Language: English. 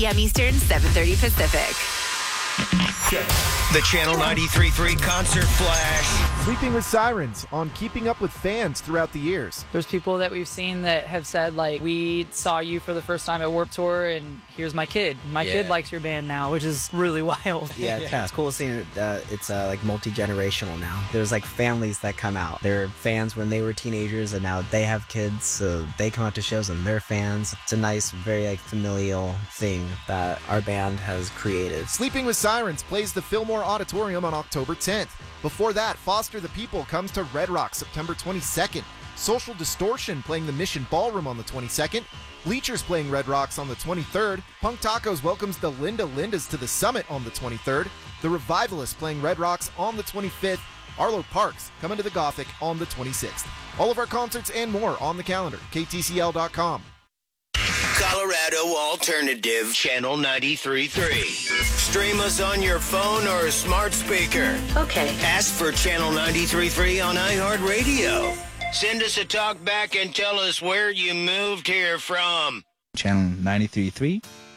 p.m. Eastern, 7:30 Pacific. The Channel 93.3 Concert Flash. Sleeping with Sirens on keeping up with fans throughout the years. There's people that we've seen that have said, like, we saw you for the first time at Warped Tour, and here's my kid. My kid likes your band now, which is really wild. Yeah, it's cool seeing it's like multi-generational now. There's like families that come out. They're fans when they were teenagers, and now they have kids, so they come out to shows and they're fans. It's a nice, very like familial thing that our band has created. Sleeping with Sirens plays the Fillmore Auditorium on October 10th. Before that, Foster the People comes to Red Rock September 22nd. Social Distortion playing the Mission Ballroom on the 22nd. Bleachers playing Red Rocks on the 23rd. Punk Tacos welcomes the Linda Lindas to the Summit on the 23rd. The Revivalists playing Red Rocks on the 25th. Arlo Parks coming to the Gothic on the 26th. All of our concerts and more on the calendar, ktcl.com. Colorado Alternative, Channel 93.3. Stream us on your phone or smart speaker. Okay. Ask for Channel 93.3 on iHeartRadio. Send us a talk back and tell us where you moved here from. Channel 93.3